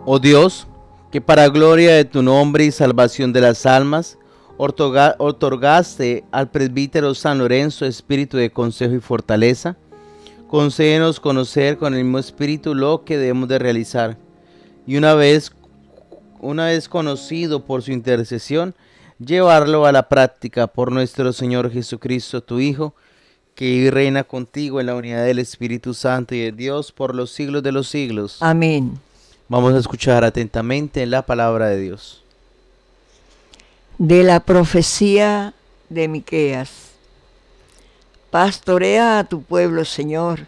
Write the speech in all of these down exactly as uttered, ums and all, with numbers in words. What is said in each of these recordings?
Oh Dios, que para gloria de tu nombre y salvación de las almas, otorga- otorgaste al presbítero San Lorenzo espíritu de consejo y fortaleza, concédenos conocer con el mismo espíritu lo que debemos de realizar, y una vez, una vez conocido por su intercesión, llevarlo a la práctica por nuestro Señor Jesucristo, tu Hijo, que vive y reina contigo en la unidad del Espíritu Santo y de Dios por los siglos de los siglos. Amén. Vamos a escuchar atentamente la palabra de Dios. De la profecía de Miqueas. Pastorea a tu pueblo, Señor.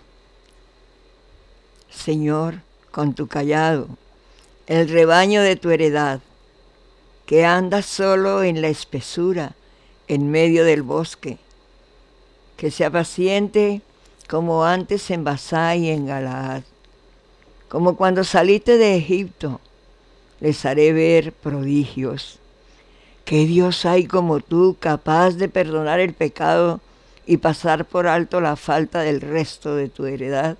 Señor, con tu callado, el rebaño de tu heredad, que anda solo en la espesura, en medio del bosque, que sea paciente como antes en Basá y en Galaad, como cuando saliste de Egipto, les haré ver prodigios. ¿Qué Dios hay como tú, capaz de perdonar el pecado y pasar por alto la falta del resto de tu heredad?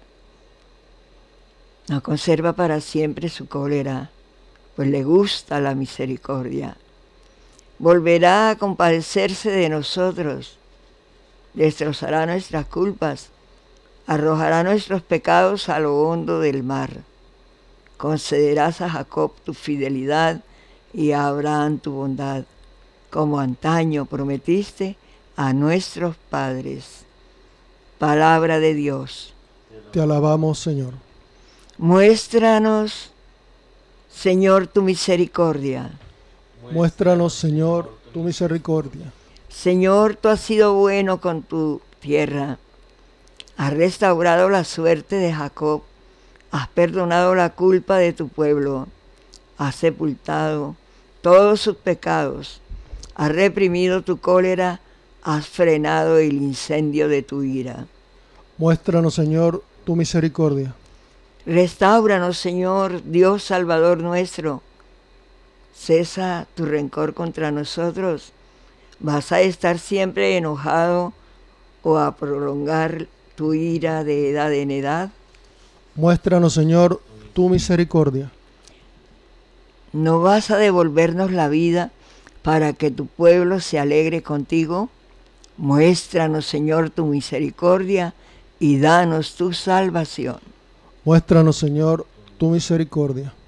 No conserva para siempre su cólera, pues le gusta la misericordia. Volverá a compadecerse de nosotros, destrozará nuestras culpas, arrojará nuestros pecados a lo hondo del mar. Concederás a Jacob tu fidelidad y a Abraham tu bondad, como antaño prometiste a nuestros padres. Palabra de Dios. Te alabamos, Señor. Muéstranos, Señor, tu misericordia. Muéstranos, Señor, tu misericordia. Señor, tú has sido bueno con tu tierra. Has restaurado la suerte de Jacob. Has perdonado la culpa de tu pueblo. Has sepultado todos sus pecados. Has reprimido tu cólera. Has frenado el incendio de tu ira. Muéstranos, Señor, tu misericordia. Restáuranos, Señor, Dios Salvador nuestro. Cesa tu rencor contra nosotros. ¿Vas a estar siempre enojado o a prolongar tu ira de edad en edad? Muéstranos, Señor, tu misericordia. ¿No vas a devolvernos la vida para que tu pueblo se alegre contigo? Muéstranos, Señor, tu misericordia y danos tu salvación. Muéstranos, Señor, tu misericordia.